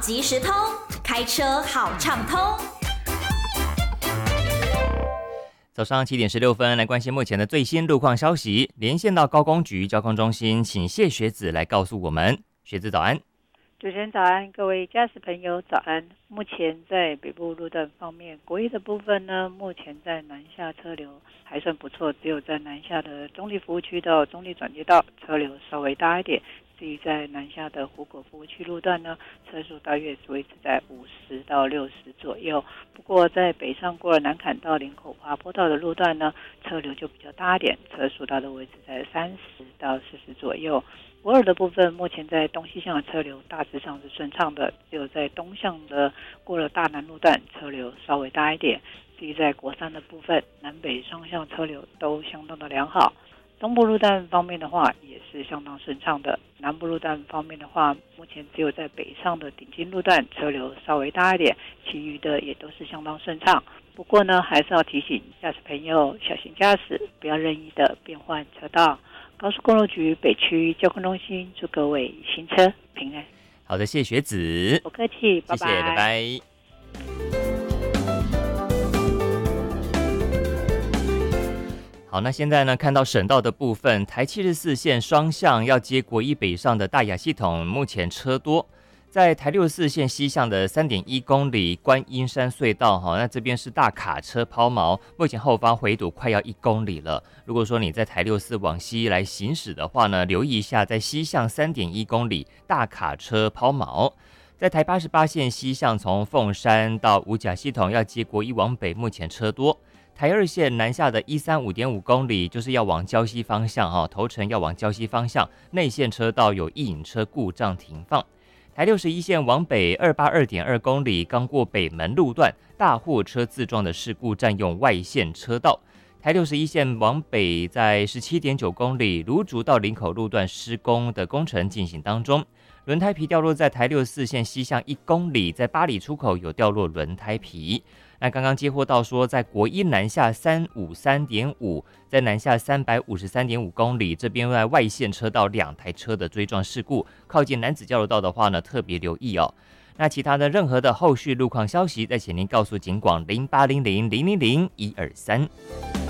即时通，开车好畅通。 早上7点16分，来关心目前的最新路况消息。连线到高工局交通中心，请谢学子来告诉我们。学子早安。 主持人早安，各位驾驶朋友早安。目前在北部路段方面，国一的部分呢，目前在南下车流还算不错，只有在南下的中立服务区到中立转接道车流稍微大一点。至于在南下的湖口服务区路段呢，车速大约是维持在50到60左右。不过在北上过了南崁到林口滑坡道的路段呢，车流就比较大一点，车速大都维持在30到40左右。博尔的部分，目前在东西向的车流大致上是顺畅的，只有在东向的过了大南路段车流稍微大一点。至于在国三的部分，南北双向车流都相当的良好。东部路段方面的话，也是相当顺畅的。南部路段方面的话，目前只有在北上的顶金路段车流稍微大一点，其余的也都是相当顺畅。不过呢，还是要提醒驾驶朋友小心驾驶，不要任意的变换车道。高速公路局北区交通中心祝各位行车平安。 好的，谢谢学子， 不客气，拜拜， 谢谢，拜拜。好，那现在呢，看到省道的部分，台74线双向要接国一北上的大雅系统，目前车多。在台64线西向的3.1公里观音山隧道，那这边是大卡车抛锚，目前后方回堵快要1公里了。如果说你在台64往西来行驶的话呢，留意一下，在西向3.1公里大卡车抛锚。在台88线西向从凤山到五甲系统要接国一往北，目前车多。台2线南下的135.5公里，就是要往礁溪方向，头城要往礁溪方向，内线车道有一引车故障停放。台61线往北282.2公里，刚过北门路段，大货车自撞的事故占用外线车道。台61线往北在17.9公里，芦竹到林口路段施工的工程进行当中，轮胎皮掉落在台64线西向1公里，在八里出口有掉落轮胎皮。那刚刚接获到说，在国一南下353.5，在南下353.5公里这边在外线车道2台车的追撞事故，靠近南子交流道的话呢，特别留意哦。那其他的任何的后续路况消息，再请您告诉警广0800000123。